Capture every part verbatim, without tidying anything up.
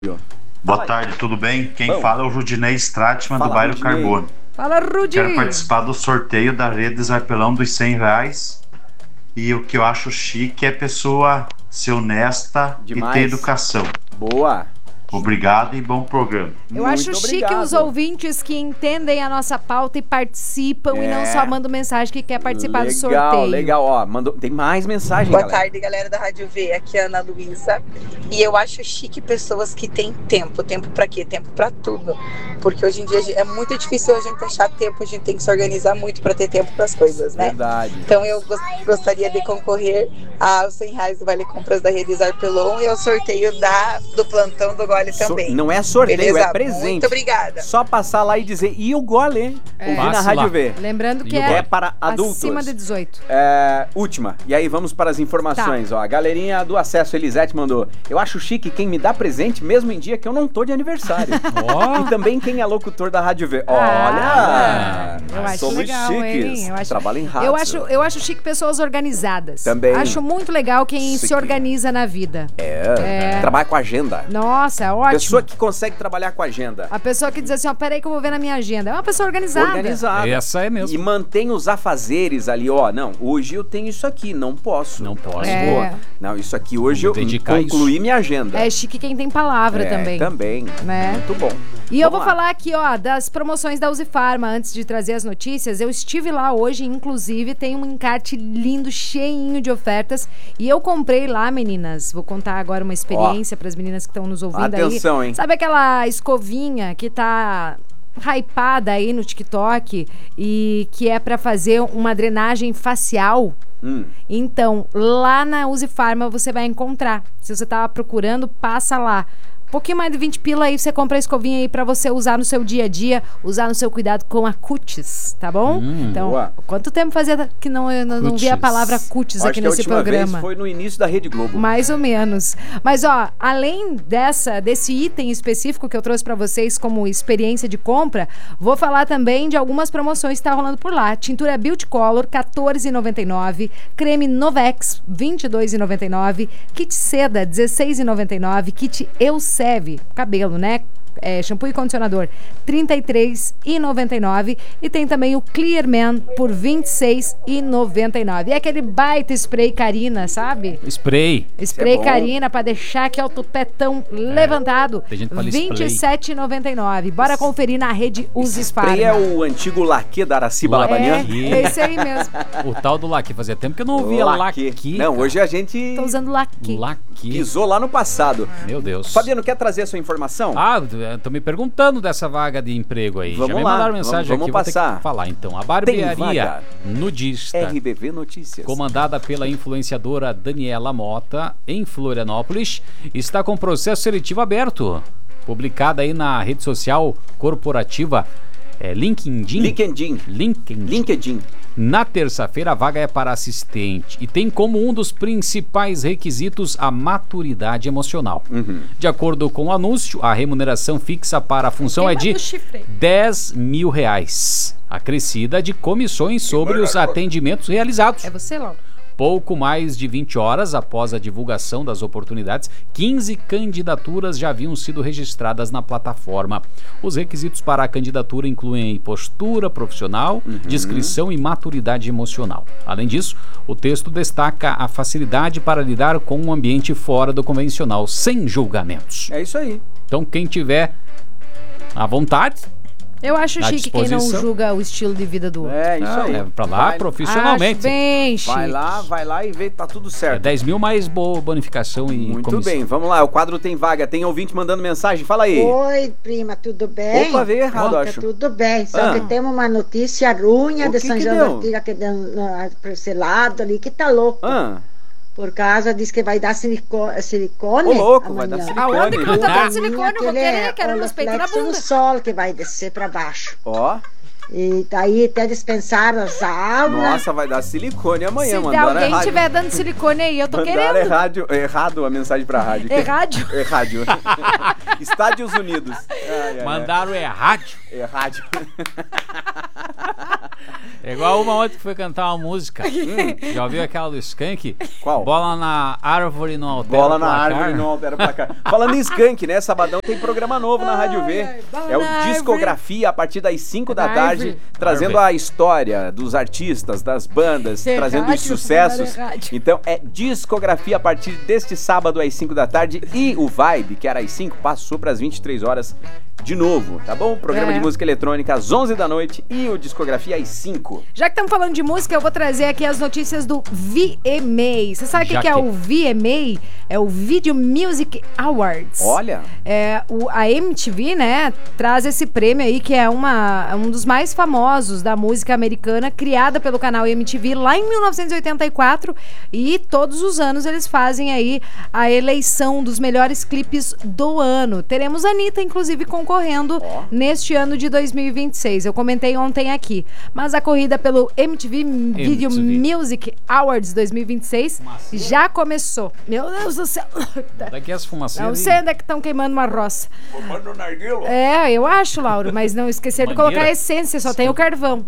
Boa tarde, tudo bem? Quem Bom. fala é o Rudinei Stratman, Fala, do bairro Rudinei. Carbono. Fala, Rudy! Quero participar do sorteio da Rede Zarpelão dos cem reais. E o que eu acho chique é pessoa ser honesta Demais. e ter educação. Boa. Obrigado e bom programa. Eu Muito acho chique obrigado. os ouvintes que entendem a nossa pauta e participam É. e não só mandam mensagem que quer participar legal, do sorteio. Legal, legal. Ó, mandou... tem mais mensagem, Boa galera. tarde, galera da Rádio V. Aqui é a Ana Luísa. E eu acho chique pessoas que têm tempo. Tempo pra quê? Tempo pra tudo. Porque hoje em dia é muito difícil a gente achar tempo. A gente tem que se organizar muito pra ter tempo pras coisas, né? Verdade. Então eu gos- gostaria de concorrer aos cem reais do Vale Compras da Rede Zarpelon e ao sorteio da, do plantão do Gole So- também. Não é sorteio, Beleza? é presente. Muito obrigada. Só passar lá e dizer, e o gole? É. Ouvir na Passe Rádio lá. V. Lembrando que E o é É para adultos. acima de dezoito. É, última. E aí vamos para as informações. Tá. Ó, a galerinha do Acesso Elisete mandou. Eu acho chique quem me dá presente mesmo em dia que eu não tô de aniversário. Ó. E também quem é locutor da Rádio V. Ah, Olha! eu acho somos legal, chiques. hein? Eu acho, Trabalho em rádio. eu acho, eu acho chique pessoas organizadas. Também. Acho muito legal quem Chique. se organiza na vida. É, É. trabalha com agenda. Nossa, é ótimo. Pessoa que consegue trabalhar com agenda. A pessoa que diz assim, ó, peraí que eu vou ver na minha agenda. É uma pessoa organizada. Organizada. Essa é mesmo. E mantém os afazeres ali, ó. Não, hoje eu tenho isso aqui, não posso. Não posso. É. Boa. Não, isso aqui hoje Vou eu dedicar concluí minha agenda. É chique quem tem palavra É, também. Também. Né? Muito bom. E eu Vamos vou lá. falar aqui, ó, das promoções da Uzi Pharma, antes de trazer as notícias. Eu estive lá hoje, inclusive, tem um encarte lindo, cheinho de ofertas. E eu comprei lá, meninas. Vou contar agora uma experiência para as meninas que estão nos ouvindo aí. Atenção, hein? Sabe aquela escovinha que tá hypada aí no TikTok e que é para fazer uma drenagem facial? Hum. Então, lá na Uzi Pharma você vai encontrar. Se você tava procurando, passa lá. Um pouquinho mais de vinte pila aí, você compra a escovinha aí pra você usar no seu dia a dia, usar no seu cuidado com a cutis, tá bom? Hum, então, boa. quanto tempo fazia que não, eu não, não vi a Cutis. palavra cutis Acho aqui que a nesse última programa? vez foi no início da Rede Globo. Mais ou menos. Mas, ó, além dessa, desse item específico que eu trouxe pra vocês como experiência de compra, vou falar também de algumas promoções que tá rolando por lá. Tintura Beauty Color, quatorze reais e noventa e nove centavos. Creme Novex, vinte e dois reais e noventa e nove centavos. Kit Seda, dezesseis reais e noventa e nove centavos. Kit Elseve, cabelo, né? É, shampoo e condicionador, trinta e três reais e noventa e nove centavos. E tem também o Clear Man por vinte e seis reais e noventa e nove centavos. E aquele baita spray Carina, sabe? Spray. Spray é bom. Carina pra deixar aqui ó, o tupetão levantado. tem gente que fala vinte e sete reais e noventa e nove centavos. Bora conferir na rede Uzi Pharma. Spray é o antigo laque da Araciba Labanian? Laque. É, é esse aí mesmo. O tal do laque. Fazia tempo que eu não ouvia Laque. laque. Não, hoje a gente Tô usando laque. Laque. pisou lá no passado. Meu Deus. Fabiano, quer trazer a sua informação? Ah, tô me perguntando dessa vaga de emprego aí. Vamos Já me lá, mandaram mensagem vamos- aqui, vamos vou ter passar. que falar então. A Tem barbearia vaga. nudista, R B V Notícias. comandada pela influenciadora Daniela Mota, em Florianópolis, está com processo seletivo aberto. Publicada aí na rede social corporativa é, LinkedIn. LinkedIn. LinkedIn. LinkedIn. Na terça-feira, a vaga é para assistente e tem como um dos principais requisitos a maturidade emocional. Uhum. De acordo com o anúncio, a remuneração fixa para a função é de Queima do chifre. dez mil reais, acrescida de comissões sobre os atendimentos realizados. É você, Laura? Pouco mais de vinte horas após a divulgação das oportunidades, quinze candidaturas já haviam sido registradas na plataforma. Os requisitos para a candidatura incluem postura profissional, discrição e maturidade emocional. Além disso, o texto destaca a facilidade para lidar com um ambiente fora do convencional, sem julgamentos. É isso aí. Então, quem tiver à vontade, Eu acho À chique quem não disposição. julga o estilo de vida do outro. É isso não, aí. é pra lá Vai- profissionalmente. Acho bem chique. Vai lá, vai lá e vê, tá tudo É certo. dez mil mais boa bonificação e Muito comissão. bem, vamos lá, o quadro tem vaga. Tem ouvinte mandando mensagem, fala aí. Oi, prima, tudo bem? Opa, veio errado, Tá acho. tudo bem, só Ah. que temos uma notícia ruim O de que São que João deu? da Ortiga, que deu na- pra esse lado ali, que tá louco. Ah, Por causa, diz que vai dar silico silicone. Ô, louco, vai dar amanhã. silicone. Aonde que tu tá dando silicone? Eu vou Aquele querer, quero é o nos peitos na reflexo do bunda. sol que vai descer pra baixo. ó. E daí até dispensaram as aulas. Nossa, vai dar silicone amanhã, Se mandaram alguém errado. tiver dando silicone aí, eu tô Mandaram querendo. errado, errado a mensagem pra rádio. Errádio? É rádio. Estádios Unidos. Ai, ai, ai. Mandaram é rádio. É rádio. É igual uma outra que foi cantar uma música. Hum, já ouviu aquela do Skank? Qual? Bola na árvore não altera Bola o na placar. árvore não altera o placar. Falando em Skank, né? Sabadão tem programa novo na Rádio V. Ai, ai, É o bola na Discografia a partir das cinco da Na tarde, árvore. trazendo a história dos artistas, das bandas, Ser trazendo os rádio, sucessos. rádio. Então é Discografia a partir deste sábado às cinco da tarde e o Vibe, que era às cinco, passou para as vinte e três horas de novo, tá bom? Programa É. de música eletrônica às onze da noite e o Discografia às cinco. Já que estamos falando de música, eu vou trazer aqui as notícias do V M A. Você sabe o que, Já que é que- o V M A? É o Video Music Awards. Olha, É, o, a M T V, né, traz esse prêmio aí, que é uma, um dos mais famosos da música americana, criada pelo canal M T V lá em mil novecentos e oitenta e quatro, e todos os anos eles fazem aí a eleição dos melhores clipes do ano. Teremos a Anitta, inclusive, concorrendo Ó. neste ano de dois mil e vinte e seis. Eu comentei ontem aqui. Mas a corrida pelo M T V Video M T V. Music Awards dois mil e vinte e seis já começou. Meu Deus do céu! Daqui as fumacinhas. Não ali. sei onde é que estão queimando uma roça. Manda o narguilo. É, eu acho, Lauro, mas não esquecer de Mangueira. colocar a essência, só tem o carvão.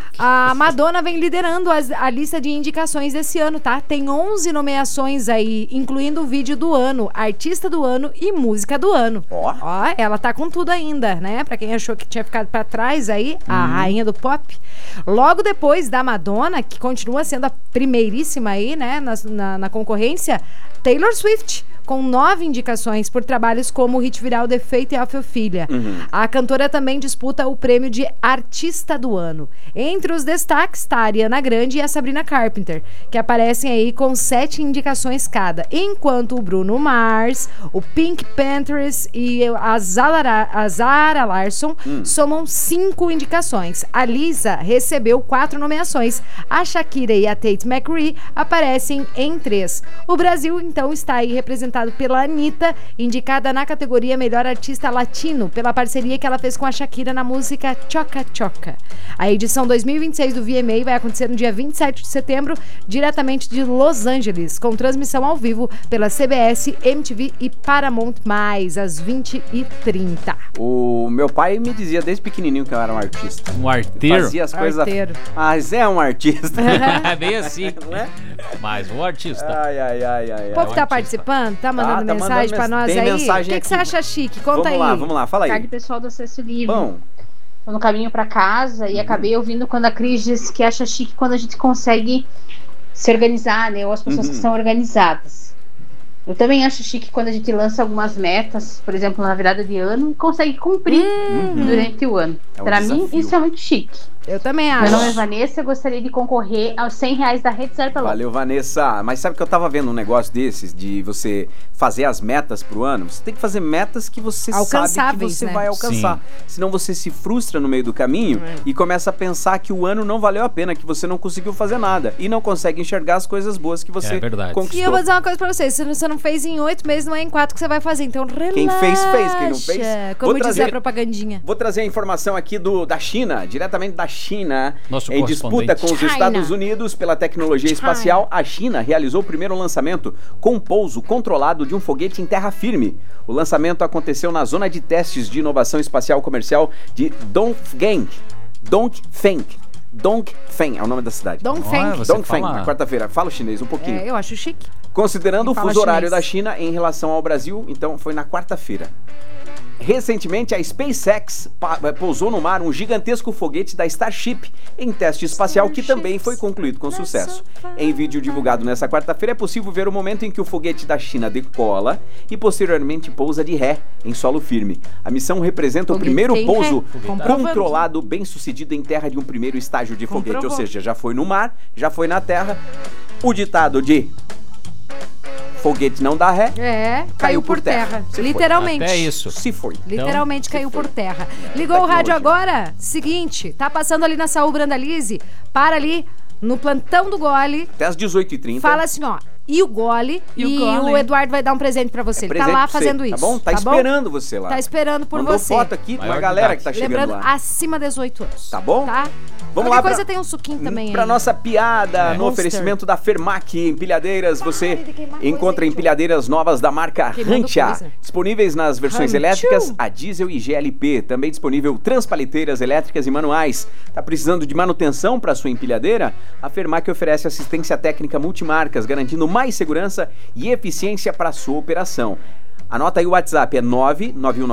A Madonna vem liderando as- a lista de indicações desse ano, tá? Tem onze nomeações aí, incluindo o vídeo do ano, artista do ano e música do ano. Ó. Ó, ela tá com tudo ainda, né? Pra quem achou que tinha ficado pra trás aí, a rainha do pop. Logo depois da Madonna, que continua sendo a primeiríssima aí, né, na, na, na concorrência, Taylor Swift, com nove indicações por trabalhos como o hit viral The Fate of Ophelia. A cantora também disputa o prêmio de Artista do Ano. Entre os destaques está a Ariana Grande e a Sabrina Carpenter, que aparecem aí com sete indicações cada, enquanto o Bruno Mars, o Pink Panthers e a Zara, a Zara Larsson somam cinco indicações. A Lisa recebeu quatro nomeações. A Shakira e a Tate McRae aparecem em três. O Brasil, então, está aí representado pela Anitta, indicada na categoria Melhor Artista Latino, pela parceria que ela fez com a Shakira na música Choca Choca. A edição dois mil e vinte e seis do V M A vai acontecer no dia vinte e sete de setembro, diretamente de Los Angeles, com transmissão ao vivo pela C B S, M T V e Paramount+, às vinte e trinta. O meu pai me dizia desde pequenininho que eu era um artista. Um arteiro. Fazia as coisas... Arteiro. Mas é um artista. É bem assim. Não é? Mas o artista. Ai, ai, ai, ai. O povo ai. tá participando? Tá mandando tá mensagem mandando pra mens- nós tem aí? mensagem O que, que você aqui. acha chique? Conta Vamos aí. lá, vamos lá, fala aí. Tarde, pessoal do Acesso Livre. Bom, Tô no caminho pra casa e acabei ouvindo quando a Cris disse que acha chique quando a gente consegue se organizar, né? Ou as pessoas Uhum. que são organizadas. Eu também acho chique quando a gente lança algumas metas, por exemplo, na virada de ano, e consegue cumprir durante o ano. É um Pra mim, desafio. isso é muito chique. Eu também Meu nome é acho. Vanessa, eu gostaria de concorrer aos cem reais da Rede Zero Pelota. valeu, Vanessa. Mas sabe que eu tava vendo um negócio desses, de você fazer as metas pro ano? Você tem que fazer metas que você sabe que Alcançáveis, você né? vai alcançar. Senão você se frustra no meio do caminho e começa a pensar que o ano não valeu a pena, que você não conseguiu fazer nada. E não consegue enxergar as coisas boas que você É verdade. conquistou. E eu vou dizer uma coisa pra vocês, se você não fez em oito meses, não é em quatro que você vai fazer, então relaxa. Quem fez, fez. Quem não fez, Como vou dizia trazer- a propagandinha. Vou trazer a informação aqui do, da China, diretamente da China. Nosso em disputa correspondente. com os China. Estados Unidos pela tecnologia China. espacial, a China realizou o primeiro lançamento com pouso controlado de um foguete em terra firme. O lançamento aconteceu na zona de testes de inovação espacial comercial de Dongfeng. Dongfeng. Dongfeng é o nome da cidade. Dongfeng. Olha, você Dongfeng, fala- na quarta-feira. Fala o chinês um pouquinho. É, eu acho chique. Considerando o Fala fuso horário chinês. da China em relação ao Brasil, então foi na quarta-feira. Recentemente, a SpaceX pa- pousou no mar um gigantesco foguete da Starship em teste espacial que também foi concluído com sucesso. Em vídeo divulgado nessa quarta-feira, é possível ver o momento em que o foguete da China decola e posteriormente pousa de ré em solo firme. A missão representa o Foguete primeiro tem pouso ré. Comprovando. controlado bem-sucedido em terra de um primeiro estágio de foguete, ou Comprovou. seja, já foi no mar, já foi na terra. O ditado de foguete não dá ré, É, caiu, por terra. Se foi. Literalmente. Até isso. se foi. Literalmente Então, caiu se por foi. terra. Ligou o Tecnologia. rádio agora? Seguinte, tá passando ali na Saúl Brandalize, para ali no plantão do Gole, Até às dezoito e trinta. fala assim, ó, e o Gole, E e, o Gole. o Eduardo vai dar um presente pra você. Ele tá Presente lá pra você, fazendo isso. Tá bom? Tá, esperando você lá. Tá esperando por Mandou você. foto aqui com Maior a de galera idade. que tá chegando Lembrando, lá. acima de dezoito anos. Tá bom? Tá? Vamos Qualquer lá coisa pra, tem um suquinho também pra aí. nossa piada É. no Monster. oferecimento da Fermac Empilhadeiras. Você Pare de queimar encontra coisa aí, empilhadeiras novas da marca Queimando Rantia, coisa. disponíveis nas versões Ranchu. elétricas, a diesel e G L P. Também disponível transpaliteiras elétricas e manuais. Tá precisando de manutenção para sua empilhadeira? A Fermac oferece assistência técnica multimarcas, garantindo mais segurança e eficiência para sua operação. Anota aí o WhatsApp, é nove nove um